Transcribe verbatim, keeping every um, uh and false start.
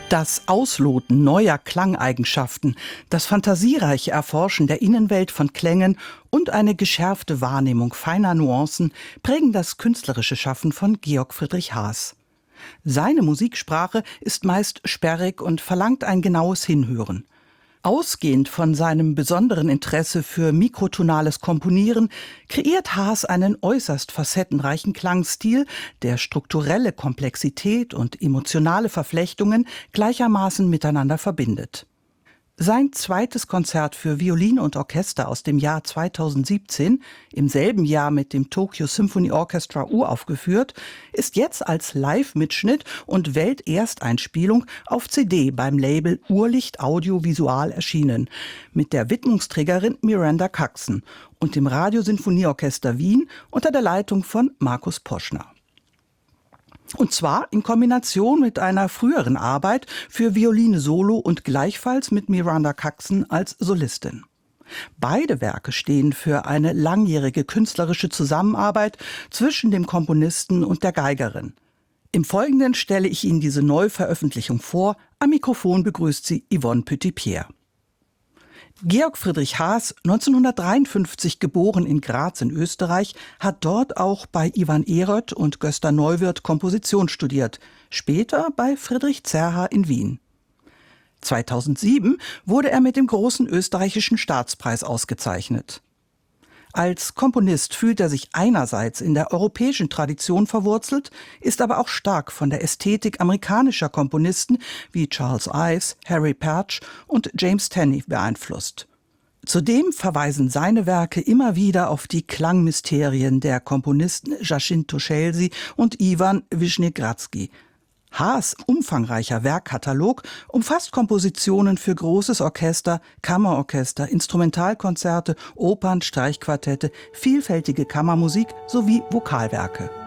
Das Ausloten neuer Klangeigenschaften, das fantasiereiche Erforschen der Innenwelt von Klängen und eine geschärfte Wahrnehmung feiner Nuancen prägen das künstlerische Schaffen von Georg Friedrich Haas. Seine Musiksprache ist meist sperrig und verlangt ein genaues Hinhören. Ausgehend von seinem besonderen Interesse für mikrotonales Komponieren kreiert Haas einen äußerst facettenreichen Klangstil, der strukturelle Komplexität und emotionale Verflechtungen gleichermaßen miteinander verbindet. Sein zweites Konzert für Violine und Orchester aus dem Jahr zweitausendsiebzehn, im selben Jahr mit dem Tokyo Symphony Orchestra uraufgeführt, ist jetzt als Live-Mitschnitt und Weltersteinspielung auf C D beim Label Urlicht Audiovisual erschienen, mit der Widmungsträgerin Miranda Caxon und dem Radiosinfonieorchester Wien unter der Leitung von Markus Poschner. Und zwar in Kombination mit einer früheren Arbeit für Violine Solo und gleichfalls mit Miranda Caxon als Solistin. Beide Werke stehen für eine langjährige künstlerische Zusammenarbeit zwischen dem Komponisten und der Geigerin. Im Folgenden stelle ich Ihnen diese Neuveröffentlichung vor. Am Mikrofon begrüßt sie Yvonne Petit-Pierre. Georg Friedrich Haas, neunzehnhundertdreiundfünfzig geboren in Graz in Österreich, hat dort auch bei Ivan Ehrött und Gösta Neuwirth Komposition studiert, später bei Friedrich Zerha in Wien. zweitausendsieben wurde er mit dem Großen Österreichischen Staatspreis ausgezeichnet. Als Komponist fühlt er sich einerseits in der europäischen Tradition verwurzelt, ist aber auch stark von der Ästhetik amerikanischer Komponisten wie Charles Ives, Harry Partch und James Tenney beeinflusst. Zudem verweisen seine Werke immer wieder auf die Klangmysterien der Komponisten Jacinto Scelsi und Iwan Wischnegradsky. Haas' umfangreicher Werkkatalog umfasst Kompositionen für großes Orchester, Kammerorchester, Instrumentalkonzerte, Opern, Streichquartette, vielfältige Kammermusik sowie Vokalwerke.